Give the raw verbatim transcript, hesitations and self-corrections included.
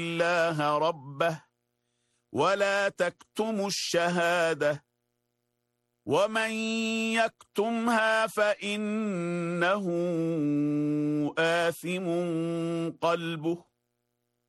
الله ربه ولا تكتموا الشهادة ومن يكتمها فإنه آثم قلبه